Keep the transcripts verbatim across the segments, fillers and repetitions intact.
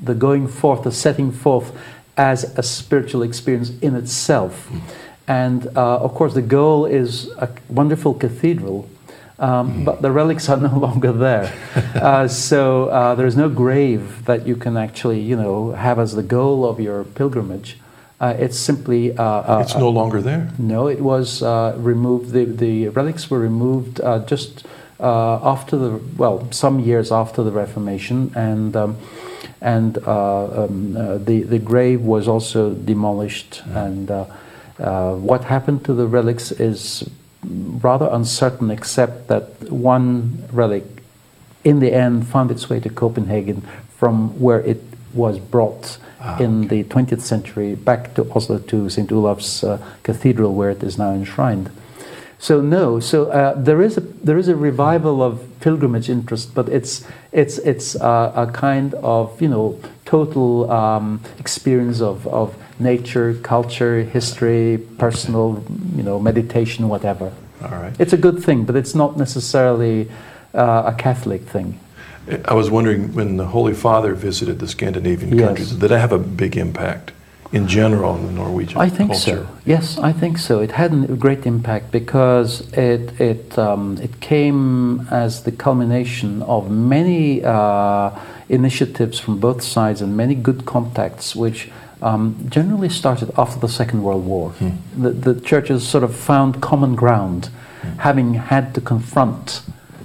the going forth, the setting forth as a spiritual experience in itself. Mm. And uh, of course the goal is a wonderful cathedral, um, mm. but the relics are no longer there. uh, so uh, there is no grave that you can actually, you know, have as the goal of your pilgrimage. Uh, it's simply... Uh, uh, it's no longer there? No, it was uh, removed, the, the relics were removed uh, just uh, after the, well, some years after the Reformation, and um, and uh, um, uh, the, the grave was also demolished, mm. and uh, uh, what happened to the relics is rather uncertain, except that one relic in the end found its way to Copenhagen from where it was brought ah, in okay. the twentieth century back to Oslo, to Saint Olav's uh, Cathedral, where it is now enshrined. So no, so uh, there is a there is a revival of pilgrimage interest, but it's it's it's uh, a kind of, you know, total um, experience of of nature, culture, history, personal, you know, meditation, whatever. All right. It's a good thing, but it's not necessarily uh, a Catholic thing. I was wondering, when the Holy Father visited the Scandinavian yes. countries, did that have a big impact in general in the Norwegian I think culture? so. Yes, I think so. It had a great impact because it it um, it came as the culmination of many uh, initiatives from both sides and many good contacts, which um, generally started after the Second World War. Hmm. The, the churches sort of found common ground, hmm. having had to confront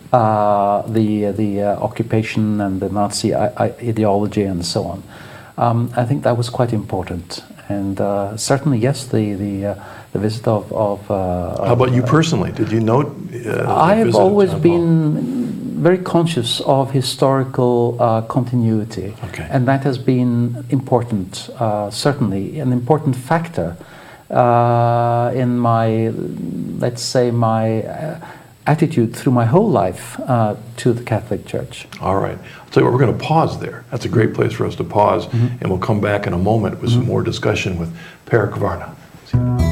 uh, the the uh, occupation and the Nazi I I ideology and so on. Um, I think that was quite important, and uh, certainly, yes, the the uh, the visit of. of uh, How about of, you uh, personally? Did you note? Uh, I have always John been very conscious of historical uh, continuity, okay. and that has been important. Uh, certainly, an important factor uh, in my, let's say, my. Uh, attitude through my whole life uh, to the Catholic Church. All right. I'll tell you what, we're going to pause there. That's a great place for us to pause, mm-hmm. and we'll come back in a moment with mm-hmm. some more discussion with Per Kvarna.